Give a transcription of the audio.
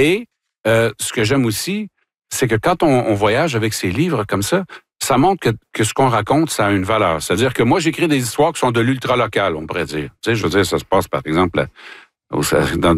Et ce que j'aime aussi, c'est que quand on voyage avec ces livres comme ça montre que ce qu'on raconte, ça a une valeur. C'est-à-dire que moi, j'écris des histoires qui sont de l'ultra-local, on pourrait dire. Tu sais, je veux dire, ça se passe, par exemple, dans